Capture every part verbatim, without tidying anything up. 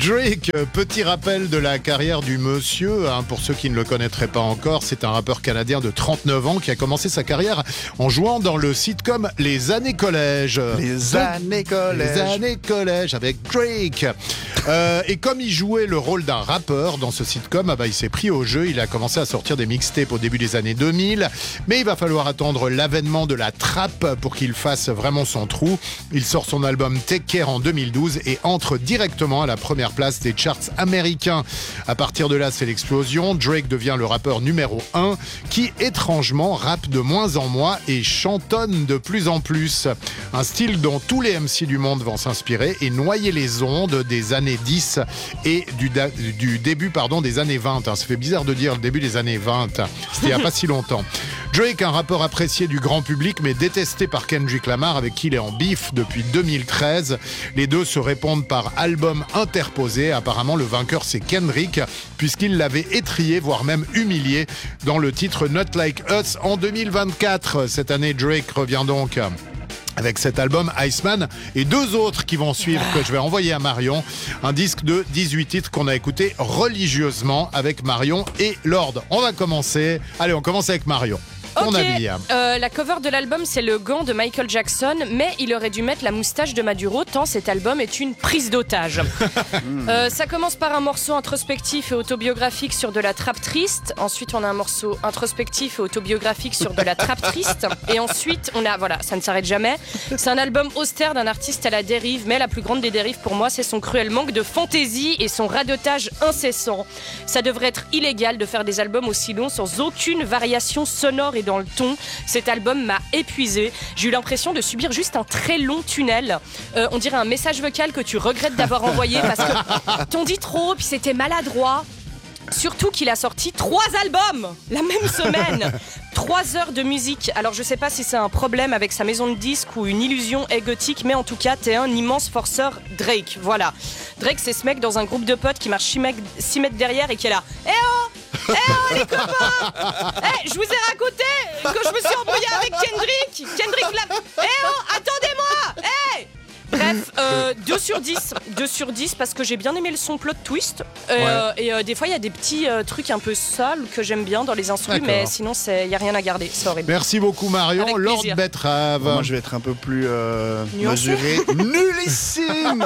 Drake, petit rappel de la carrière du monsieur, hein, pour ceux qui ne le connaîtraient pas encore, c'est un rappeur canadien de trente-neuf ans qui a commencé sa carrière en jouant dans le sitcom Les Années Collège. Les Années Collège. Les Années Collège avec Drake. Euh, et comme il jouait le rôle d'un rappeur dans ce sitcom, ah bah, il s'est pris au jeu, il a commencé à sortir des mixtapes au début des années deux mille, mais il va falloir attendre l'avènement de la trap pour qu'il fasse vraiment son trou. Il sort son album Take Care en deux mille douze et entre directement à la première place des charts américains. À partir de là, c'est l'explosion. Drake devient le rappeur numéro un qui, étrangement, rappe de moins en moins et chantonne de plus en plus. Un style dont tous les M C du monde vont s'inspirer et noyer les ondes des années dix et du, da- du début pardon, des années vingt. Ça fait bizarre de dire le début des années vingt. C'était il n'y a pas si longtemps. Drake, un rappeur apprécié du grand public mais détesté par Kendrick Lamar avec qui il est en bif depuis deux mille treize. Les deux se répondent par album interposé. Apparemment, le vainqueur, c'est Kendrick puisqu'il l'avait étrillé, voire même humilié dans le titre Not Like Us en deux mille vingt-quatre. Cette année, Drake revient donc avec cet album Iceman et deux autres qui vont suivre que je vais envoyer à Marion. Un disque de dix-huit titres qu'on a écouté religieusement avec Marion et Lord. On va commencer. Allez, on commence avec Marion. Ton Ok, avis. euh, la cover de l'album c'est le gant de Michael Jackson, mais il aurait dû mettre la moustache de Maduro tant cet album est une prise d'otage. euh, ça commence par un morceau introspectif et autobiographique sur de la trap triste, ensuite on a un morceau introspectif et autobiographique sur de la trap triste, et ensuite on a, voilà, ça ne s'arrête jamais. C'est un album austère d'un artiste à la dérive, mais la plus grande des dérives pour moi c'est son cruel manque de fantaisie et son radotage incessant. Ça devrait être illégal de faire des albums aussi longs sans aucune variation sonore et dans le ton. Cet album m'a épuisé. J'ai eu l'impression de subir juste un très long tunnel. Euh, on dirait un message vocal que tu regrettes d'avoir envoyé parce que t'en dis trop, puis c'était maladroit. Surtout qu'il a sorti trois albums la même semaine. Trois heures de musique. Alors je sais pas si c'est un problème avec sa maison de disques ou une illusion égotique, mais en tout cas t'es un immense forceur Drake. Voilà. Drake c'est ce mec dans un groupe de potes qui marche six mètres derrière et qui est là. Eh oh Eh oh les copains Eh je vous ai raconté que je me suis embrouillé avec Kendrick Kendrick l'a... Eh oh attendez-moi Eh Bref, euh, deux sur dix. deux sur dix parce que j'ai bien aimé le son plot twist. Euh, ouais. Et euh, des fois, il y a des petits euh, trucs un peu sales que j'aime bien dans les instrus, mais sinon, il n'y a rien à garder. C'est horrible. Merci beaucoup, Marion. Lord Betrave. Moi, je vais être un peu plus euh, mesuré. Nullissime.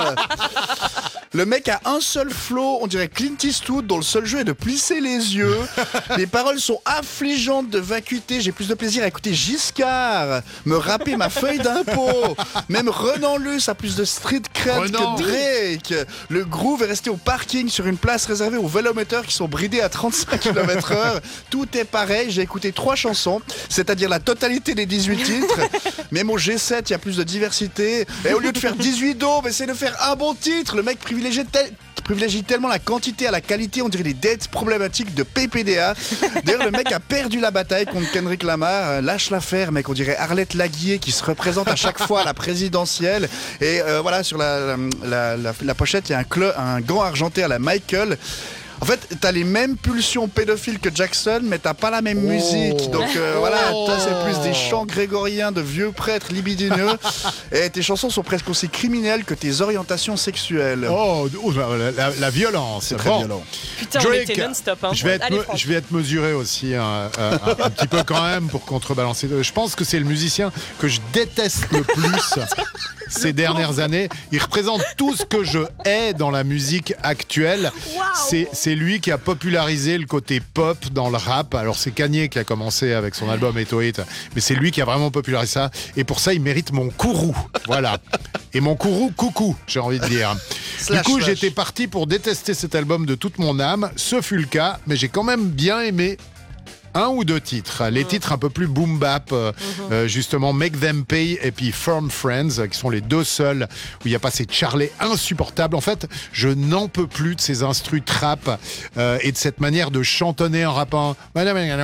Le mec a un seul flow, on dirait Clint Eastwood, dont le seul jeu est de plisser les yeux. Les paroles sont affligeantes de vacuité. J'ai plus de plaisir à écouter Giscard me rapper ma feuille d'impôt. Même Renan Luce a plus de street cred Renan. que Drake. Le groove est resté au parking sur une place réservée aux vélomonteurs qui sont bridés à trente-cinq kilomètres heure. Tout est pareil. J'ai écouté trois chansons, c'est-à-dire la totalité des dix-huit titres. Même au G sept, il y a plus de diversité. Et au lieu de faire dix-huit daubes, essaye de faire un bon titre. Le mec privilégie tel... privilégie tellement la quantité à la qualité, on dirait les dates problématiques de P P D A. D'ailleurs, le mec a perdu la bataille contre Kendrick Lamar. Euh, lâche l'affaire, mec. On dirait Arlette Laguier qui se représente à chaque fois à la présidentielle. Et euh, voilà, sur la, la, la, la pochette, il y a un, clo- un gant argenté à la Michael. En fait, t'as les mêmes pulsions pédophiles que Jackson, mais t'as pas la même oh. musique. Donc euh, oh. voilà, toi c'est plus des chants grégoriens de vieux prêtres libidineux. Et tes chansons sont presque aussi criminelles que tes orientations sexuelles. Oh, oh la, la, la violence. C'est très bon. violent. Putain, Drake, on était non-stop. Hein. Je, vais être Allez, me, je vais être mesuré aussi un, un, un, un petit peu quand même pour contrebalancer. Je pense que c'est le musicien que je déteste le plus ces dernières années. Il représente tout ce que je hais dans la musique actuelle. Wow. C'est, c'est lui qui a popularisé le côté pop dans le rap. Alors c'est Kanye qui a commencé avec son album Eto Hit, mais c'est lui qui a vraiment popularisé ça. Et pour ça, il mérite mon kourou. Voilà. Et mon kourou, coucou, j'ai envie de dire. Slash, du coup, slash. j'étais parti pour détester cet album de toute mon âme. Ce fut le cas, mais j'ai quand même bien aimé un ou deux titres. Les mmh. titres un peu plus boom bap, euh, mmh. euh, justement Make Them Pay et puis Firm Friends, qui sont les deux seuls où il n'y a pas ces charlets insupportables. En fait, je n'en peux plus de ces instrus trap euh, et de cette manière de chantonner en rappant. Ouais, ouais, ouais,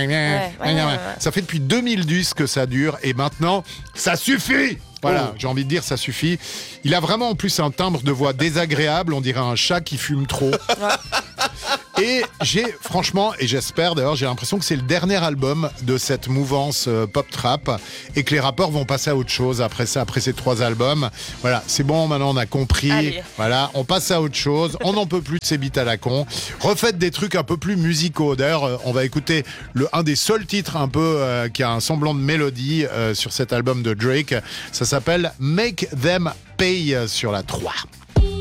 ouais. Ça fait depuis deux mille dix que ça dure et maintenant, ça suffit! Voilà, oh. j'ai envie de dire, ça suffit. Il a vraiment en plus un timbre de voix désagréable, on dirait un chat qui fume trop. Et j'ai, franchement, et j'espère d'ailleurs, j'ai l'impression que c'est le dernier album de cette mouvance euh, pop-trap et que les rappeurs vont passer à autre chose après ça, après ces trois albums. Voilà, c'est bon, maintenant on a compris. Allez. Voilà, on passe à autre chose. On n'en peut plus de ces beats à la con. Refaites des trucs un peu plus musicaux. D'ailleurs, euh, on va écouter le, un des seuls titres un peu euh, qui a un semblant de mélodie euh, sur cet album de Drake. Ça s'appelle Make Them Pay sur la trois.